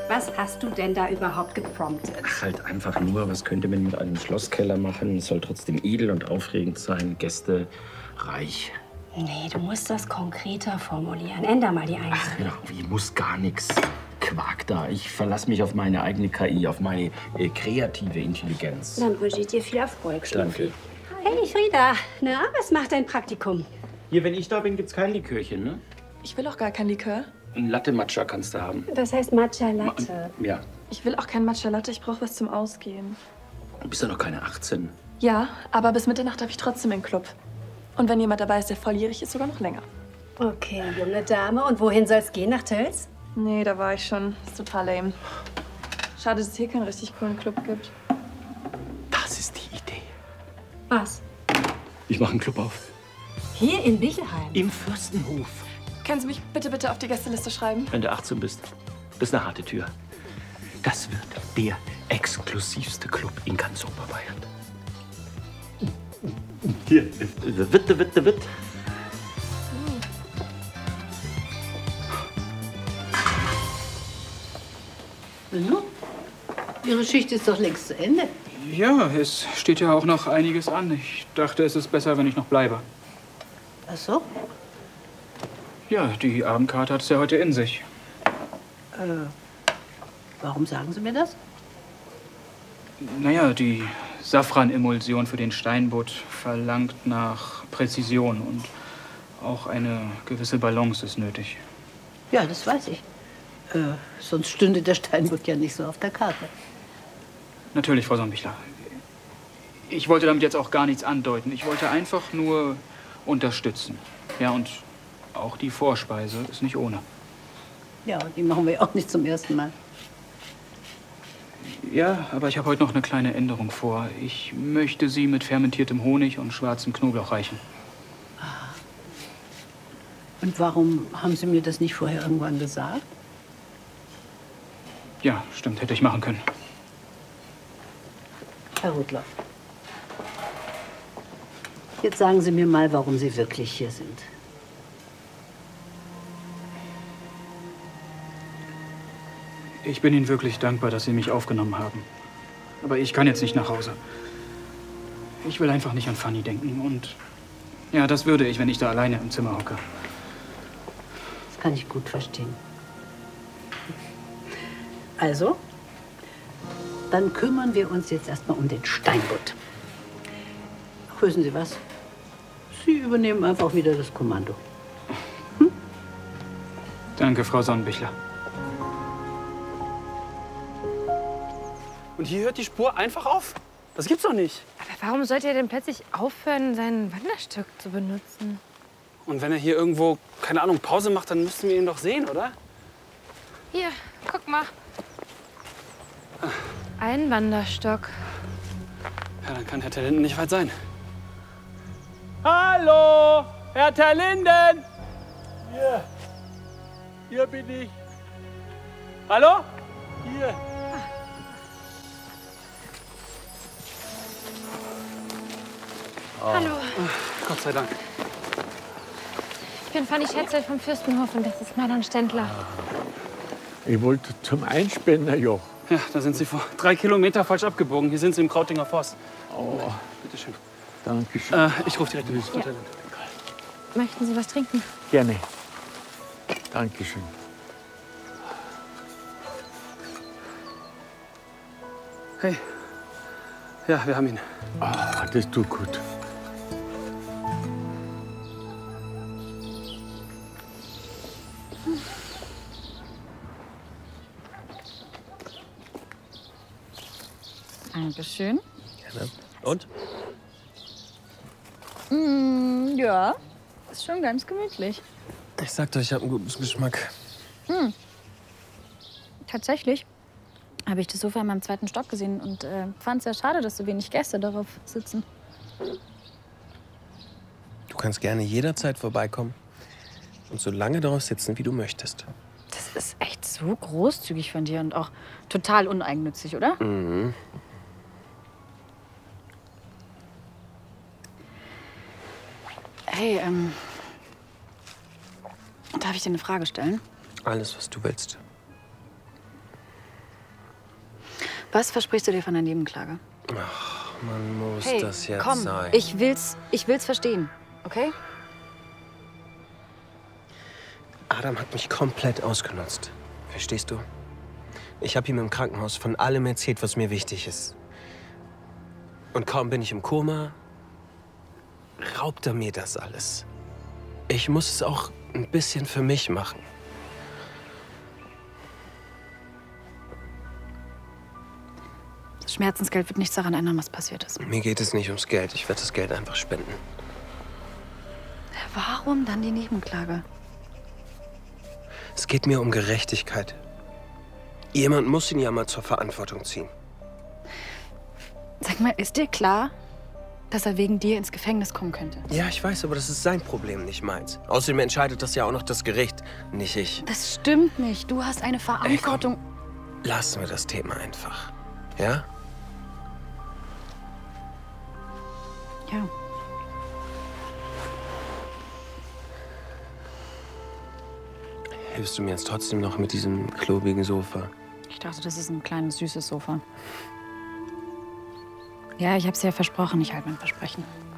Was hast du denn da überhaupt gepromptet? Ach, halt einfach nur, was könnte man mit einem Schlosskeller machen? Es soll trotzdem edel und aufregend sein, Gäste reich. Nee, du musst das konkreter formulieren. Änder mal die Einzelnen. Ach, ja, ich muss gar nichts. Quark da. Ich verlasse mich auf meine eigene KI, auf meine kreative Intelligenz. Dann wünsche ich dir viel Erfolg, Danke. Hey, Frieda. Na, was macht dein Praktikum? Hier, wenn ich da bin, gibt's kein Likörchen, ne? Ich will auch gar kein Likör. Ein Latte Matcha kannst du haben. Das heißt Matcha Latte. Ja. Ich will auch kein Matcha Latte, ich brauche was zum Ausgehen. Du bist ja noch keine 18. Ja, aber bis Mitternacht darf ich trotzdem in den Club. Und wenn jemand dabei ist, der volljährig ist, sogar noch länger. Okay, junge Dame. Und wohin soll's gehen? Nach Tölz? Nee, da war ich schon. Ist total lame. Schade, dass es hier keinen richtig coolen Club gibt. Das ist die Idee. Was? Ich mache einen Club auf. Hier in Bichelheim? Im Fürstenhof. Können Sie mich bitte auf die Gästeliste schreiben? Wenn du 18 bist. Das ist eine harte Tür. Das wird der exklusivste Club in ganz Oberbayern. Hier. Witt. No? Ihre Schicht ist doch längst zu Ende. Ja, es steht ja auch noch einiges an. Ich dachte, es ist besser, wenn ich noch bleibe. Ach so? Ja, die Abendkarte hat es ja heute in sich. Warum sagen Sie mir das? Naja, die Safran-Emulsion für den Steinbutt verlangt nach Präzision und auch eine gewisse Balance ist nötig. Ja, das weiß ich. Sonst stünde der Steinbutt ja nicht so auf der Karte. Natürlich, Frau Sombichler. Ich wollte damit jetzt auch gar nichts andeuten. Ich wollte einfach nur unterstützen. Ja, und auch die Vorspeise ist nicht ohne. Ja, die machen wir auch nicht zum ersten Mal. Ja, aber ich habe heute noch eine kleine Änderung vor. Ich möchte sie mit fermentiertem Honig und schwarzem Knoblauch reichen. Und warum haben Sie mir das nicht vorher irgendwann gesagt? Ja, stimmt, hätte ich machen können. Herr Rudloff, jetzt sagen Sie mir mal, warum Sie wirklich hier sind. Ich bin Ihnen wirklich dankbar, dass Sie mich aufgenommen haben. Aber ich kann jetzt nicht nach Hause. Ich will einfach nicht an Fanny denken. Und ja, das würde ich, wenn ich da alleine im Zimmer hocke. Das kann ich gut verstehen. Also, dann kümmern wir uns jetzt erstmal um den Steinbutt. Ach, wissen Sie was? Sie übernehmen einfach wieder das Kommando. Danke, Frau Sonnenbichler. Und hier hört die Spur einfach auf? Das gibt's doch nicht. Aber warum sollte er denn plötzlich aufhören, sein Wanderstück zu benutzen? Und wenn er hier irgendwo, keine Ahnung, Pause macht, dann müssten wir ihn doch sehen, oder? Hier, guck mal. Ein Wanderstock. Ja, dann kann Herr Terlinden nicht weit sein. Hallo, Herr Terlinden! Hier bin ich. Hallo? Hier. Hallo, Gott sei Dank. ich bin Fanny Schätzel vom Fürstenhof und das ist Madame Ständler. Ich wollte zum Einspännerjoch. Ja, da sind Sie vor 3 Kilometer falsch abgebogen. Hier sind Sie im Krautinger Forst. Oh, Bitte schön. danke schön. Ich rufe direkt ins Hotel. Möchten Sie was trinken? Gerne. Danke schön. Hey. Ja, wir haben ihn. Ah, das tut gut. Dankeschön. Gerne. Und? Ja, ist schon ganz gemütlich. Ich sag doch, ich habe einen guten Geschmack. Tatsächlich habe ich das Sofa in meinem 2. Stock gesehen und fand es sehr schade, dass so wenig Gäste darauf sitzen. Du kannst gerne jederzeit vorbeikommen und so lange darauf sitzen, wie du möchtest. Das ist echt so großzügig von dir und auch total uneigennützig, oder? Mhm. Hey, darf ich dir eine Frage stellen? Alles, was du willst. Was versprichst du dir von der Nebenklage? Ach, man muss Hey, das jetzt komm, sein. ich will's verstehen, okay? Adam hat mich komplett ausgenutzt. Verstehst du? Ich habe ihm im Krankenhaus von allem erzählt, was mir wichtig ist. Und kaum bin ich im Koma, raubt er mir das alles. Ich muss es auch ein bisschen für mich machen. Das Schmerzensgeld wird nichts daran ändern, was passiert ist. Mir geht es nicht ums Geld. Ich werde das Geld einfach spenden. Warum dann die Nebenklage? Es geht mir um Gerechtigkeit. Jemand muss ihn ja mal zur Verantwortung ziehen. Sag mal, ist dir klar, dass er wegen dir ins Gefängnis kommen könnte? Ja, ich weiß, aber das ist sein Problem, nicht meins. Außerdem entscheidet das ja auch noch das Gericht, nicht ich. Das stimmt nicht. Du hast eine Verantwortung. Ey, komm, lassen wir das Thema einfach. Ja? Ja. Hilfst du mir jetzt trotzdem noch mit diesem klobigen Sofa? Ich dachte, das ist ein kleines, süßes Sofa. Ja, ich hab's ja versprochen. Ich halte mein Versprechen.